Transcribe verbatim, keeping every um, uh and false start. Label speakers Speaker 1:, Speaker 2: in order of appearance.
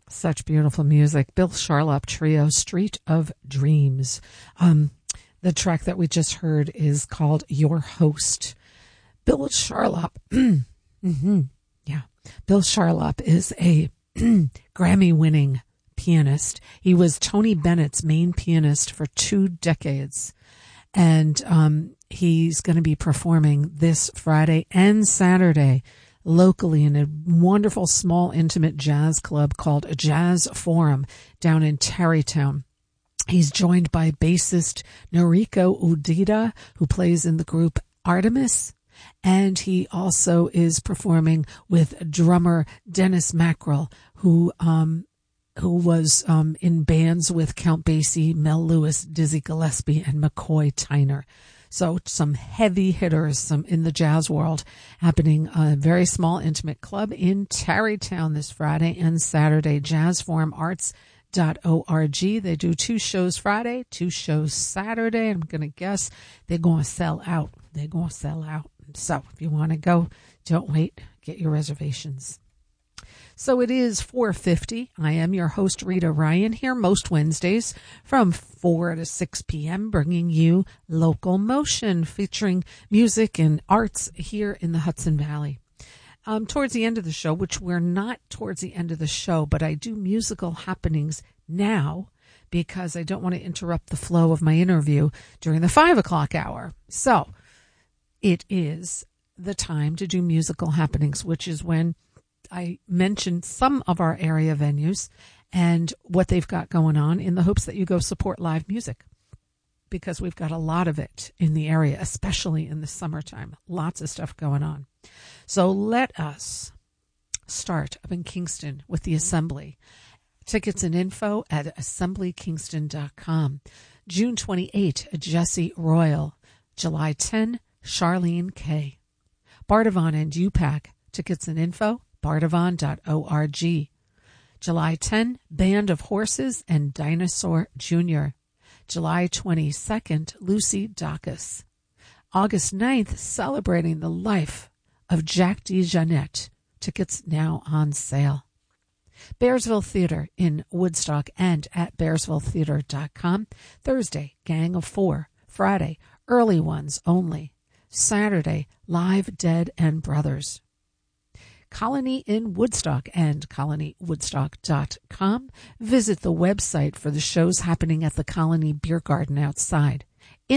Speaker 1: Such beautiful music. Bill Charlap Trio, Street of Dreams. Um, the track that we just heard is called Your Host. Bill Charlap, mm-hmm, yeah, Bill Charlap is a Grammy-winning pianist. He was Tony Bennett's main pianist for two decades. And um, he's going to be performing this Friday and Saturday locally in a wonderful small intimate jazz club called a Jazz Forum down in Tarrytown. He's joined by bassist Noriko Udida, who plays in the group Artemis, and he also is performing with drummer Dennis Mackrell, who um, who was um, in bands with Count Basie, Mel Lewis, Dizzy Gillespie, and McCoy Tyner. So some heavy hitters some in the jazz world happening a very small intimate club in Tarrytown this Friday and Saturday. jazz forum arts dot org. They do two shows Friday, two shows Saturday. I'm going to guess they're going to sell out. They're going to sell out. So if you want to go, don't wait. Get your reservations. So it is four fifty. I am your host, Rita Ryan, here most Wednesdays from four to six p.m., bringing you Local Motion, featuring music and arts here in the Hudson Valley. Um, towards the end of the show, which we're not towards the end of the show, but I do musical happenings now because I don't want to interrupt the flow of my interview during the five o'clock hour. So it is the time to do musical happenings, which is when I mentioned some of our area venues and what they've got going on in the hopes that you go support live music, because we've got a lot of it in the area, especially in the summertime. Lots of stuff going on. So let us start up in Kingston with the Assembly. Tickets and info at assembly kingston dot com. June twenty-eighth, Jesse Royal. July tenth, Charlene Kay. Bardavon and U PAC. Tickets and info, bardavon dot org. July tenth, Band of Horses and Dinosaur Junior July twenty-second, Lucy Dacus. August ninth, celebrating the life of Jack DeJohnette. Tickets now on sale. Bearsville Theater in Woodstock and at bearsville theater dot com. Thursday, Gang of Four. Friday, early ones only. Saturday, Live Dead and Brothers. Colony in Woodstock and colony woodstock dot com. Visit the website for the shows happening at the Colony Beer Garden outside.